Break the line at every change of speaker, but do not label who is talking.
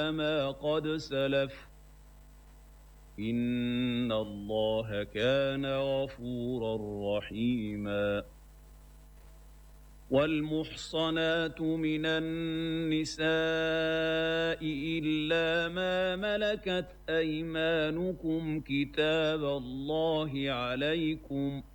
ما قد سلف إن الله كان غفورا رحيما والمحصنات من النساء إلا ما ملكت أيمانكم كتاب الله عليكم